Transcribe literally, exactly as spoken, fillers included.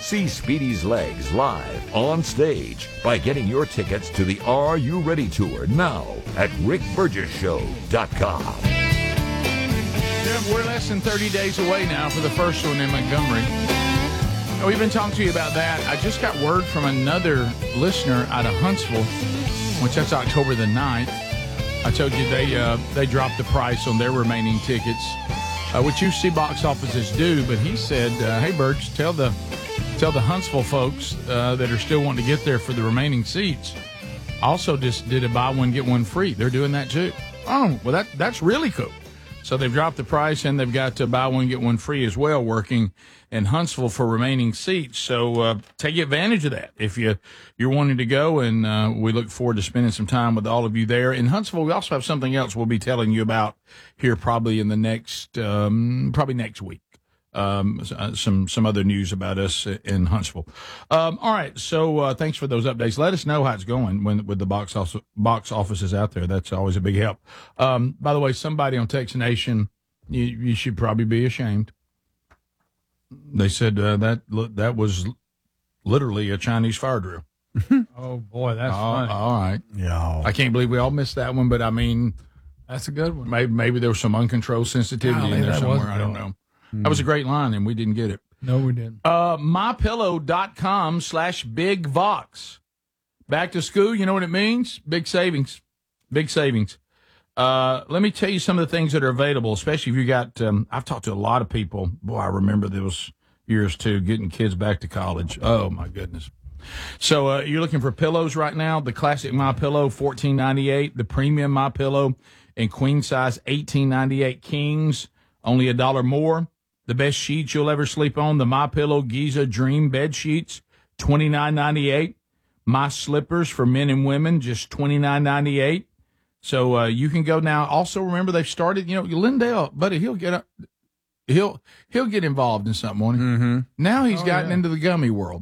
See Speedy's Legs live on stage by getting your tickets to the Are You Ready Tour now at rick burgess show dot com. Yeah, we're less than thirty days away now for the first one in Montgomery. We've been talking to you about that. I just got word from another listener out of Huntsville, which that's October the ninth. I told you they uh, they dropped the price on their remaining tickets, uh, which you see box offices do. But he said, uh, "Hey, Birch, tell the tell the Huntsville folks uh, that are still wanting to get there for the remaining seats. Also, just did a buy one get one free. They're doing that too. Oh, well, that that's really cool. So they've dropped the price and they've got to buy one get one free as well, working in Huntsville for remaining seats. So uh, take advantage of that if you you're wanting to go, and uh, we look forward to spending some time with all of you there in Huntsville. We also have something else we'll be telling you about here probably in the next um, probably next week. Um, some some other news about us in Huntsville. Um, all right, so uh, thanks for those updates. Let us know how it's going when with the box office, box offices out there. That's always a big help. Um, by the way, somebody on Texas Nation, you, you should probably be ashamed. They said uh, that that was literally a Chinese fire drill. Oh boy, that's all, funny. All right, yeah, I can't believe we all missed that one, but I mean, that's a good one. Maybe maybe there was some uncontrolled sensitivity Golly, in there that somewhere. wasn't I don't good. know. That was a great line, and we didn't get it. No, we didn't. Uh, MyPillow.com slash Big Vox. Back to school, you know what it means? Big savings. Big savings. Uh, let me tell you some of the things that are available, especially if you got, um, I've talked to a lot of people. Boy, I remember those years, too, getting kids back to college. Oh, my goodness. So uh, you're looking for pillows right now. The classic MyPillow, fourteen ninety-eight. The premium MyPillow and queen size, eighteen ninety-eight. Kings, only a dollar more. The best sheets you'll ever sleep on, the MyPillow Giza Dream Bed Sheets, twenty-nine ninety-eight. My Slippers for men and women, just twenty-nine ninety-eight. So uh, you can go now. Also, remember they've started. You know, Lindell, buddy, he'll get up, he'll he'll get involved in something. Won't he? Mm-hmm. Now he's Oh, gotten yeah. into the gummy world.